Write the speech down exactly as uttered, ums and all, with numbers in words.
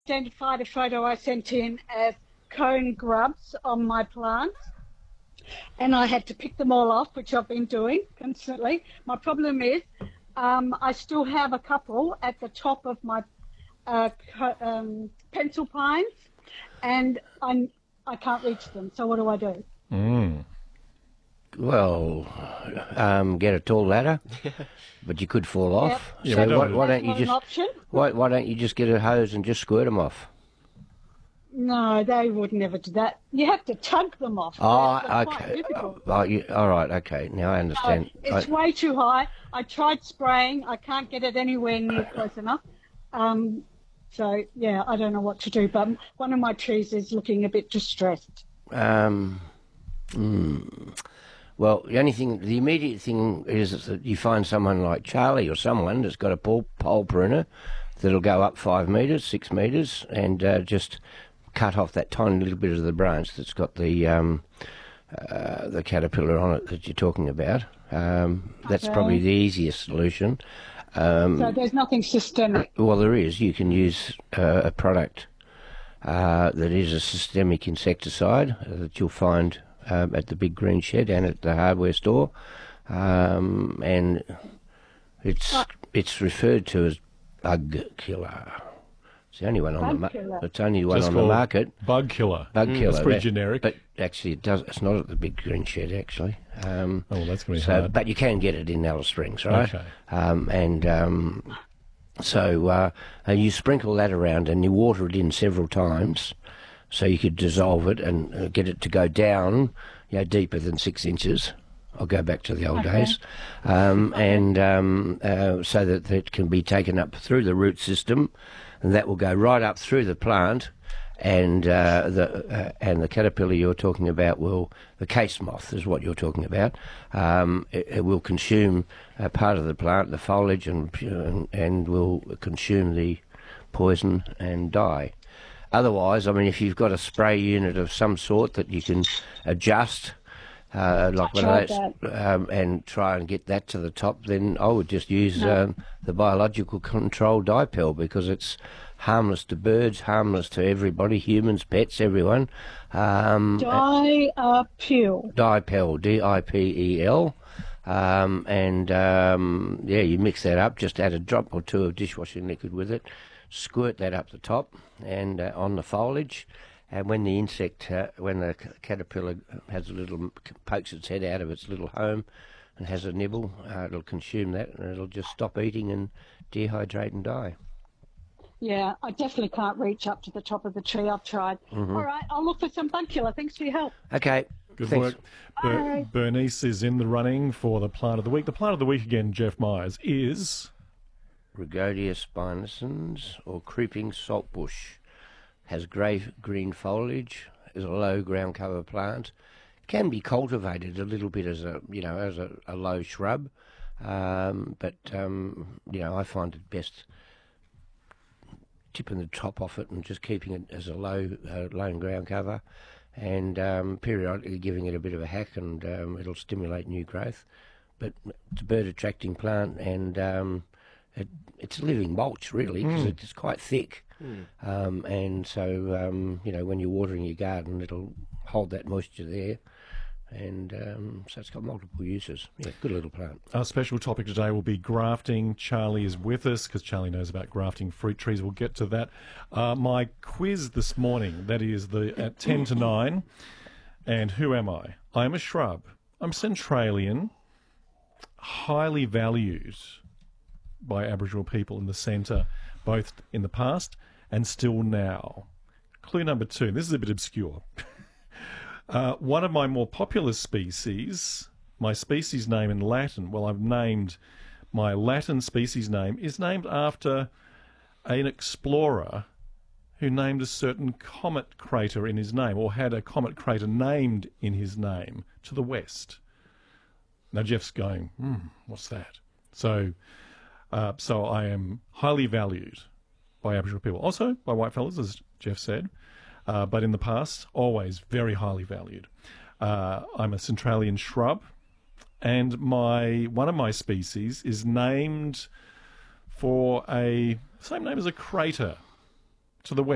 identified a photo I sent in as cone grubs on my plants, and I had to pick them all off, which I've been doing constantly. My problem is um, I still have a couple at the top of my uh, um, pencil pines, and I'm, I can't reach them. So what do I do? Mm. Well, um, get a tall ladder, but you could fall off. Yeah, so we why, don't- why That's don't you not an just option. why, why don't you just get a hose and just squirt them off? No, they would never do that. You have to tug them off. Oh, They're quite okay. difficult. Oh, you, all right, okay. Now I No, understand. it's I, way too high. I tried spraying. I can't get it anywhere near close enough. Um, so, yeah, I don't know what to do. But one of my trees is looking a bit distressed. um, mm, well, the only thing, the immediate thing is that you find someone like Charlie or someone that's got a pole, pole pruner that'll go up five metres, six metres, and uh, just cut off that tiny little bit of the branch that's got the um, uh, the caterpillar on it that you're talking about. Um, that's Okay. probably the easiest solution. Um, So there's nothing systemic. well, there is. You can use uh, a product uh, that is a systemic insecticide uh, that you'll find um, at the Big Green Shed and at the hardware store, um, and it's Ah. it's referred to as bug killer. It's the only one on the Bug ma- killer. It's the only one Just on the called market. Bug killer. Bug killer. That's pretty that- generic. But actually, it does. It's not at the Big Green Shed actually. Um, Oh, well, that's going to be so, hard. but you can get it in Alice Springs, right? Okay. Um, and um, so uh, uh, you sprinkle that around and you water it in several times, so you could dissolve it and uh, get it to go down, you know, deeper than six inches. I'll go back to the old Okay. days, um, and um, uh, so that it can be taken up through the root system, and that will go right up through the plant. And uh, the uh, and the caterpillar you're talking about will, the case moth is what you're talking about. Um, it, it will consume uh, part of the plant, the foliage, and, and and will consume the poison and die. Otherwise, I mean, if you've got a spray unit of some sort that you can adjust, uh, like one of tried those, um, and try and get that to the top, then I would just use No. um, the biological control dipel, because it's harmless to birds, harmless to everybody, humans, pets, everyone. Um, Die uh, peel. Dipel, D I P E L. Um, and um, yeah, you mix that up, just add a drop or two of dishwashing liquid with it, squirt that up the top and uh, on the foliage. And when the insect, uh, when the c- caterpillar has a little, pokes its head out of its little home and has a nibble, uh, it'll consume that and it'll just stop eating and dehydrate and die. Yeah, I definitely can't reach up to the top of the tree. I've tried. Mm-hmm. All right, I'll look for some bug killer. Thanks for your help. Okay. Good thanks. work. Ber- Bye. Bernice is in the running for the plant of the week. The plant of the week again, Jeff Myers, is Rhagodia spinescens, or creeping saltbush. Has grey green foliage, is a low ground cover plant. Can be cultivated a little bit as a, you know, as a, a low shrub, um, but um, you know, I find it best tipping the top off it and just keeping it as a low uh, low ground cover, and um, periodically giving it a bit of a hack, and um, it'll stimulate new growth. But it's a bird attracting plant, and um, it, it's a living mulch really, because it's quite thick. Um, and so, um, you know, when you're watering your garden, it'll hold that moisture there. And um, so it's got multiple uses. Yeah, good little plant. our special topic today will be grafting. Charlie is with us because Charlie knows about grafting fruit trees. We'll get to that. Uh, my quiz this morning, that is the at ten to nine. And who am I? I am a shrub. I'm Centralian, highly valued by Aboriginal people in the centre, both in the past and still now. Clue number two. This is a bit obscure. Uh, one of my more popular species, my species name in Latin, well, I've named my Latin species name, is named after an explorer who named a certain comet crater in his name, or had a comet crater named in his name to the west. Now Jeff's going, hmm, what's that? So, uh, so I am highly valued by Aboriginal people, also by whitefellas, as Jeff said. Uh, but in the past, always very highly valued. Uh, I'm a Centralian shrub, and my one of my species is named for a same name as a crater to the west.